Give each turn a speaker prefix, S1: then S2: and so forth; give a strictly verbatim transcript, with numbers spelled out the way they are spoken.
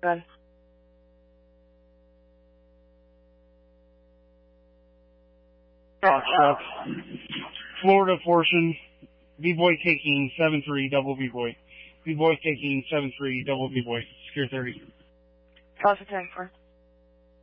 S1: Good.
S2: Oh, shucks. Florida portion. B-boy taking seven three, double B-boy. B-boy taking seven three, double B-boy. Secure thirty.
S1: Call for ten four.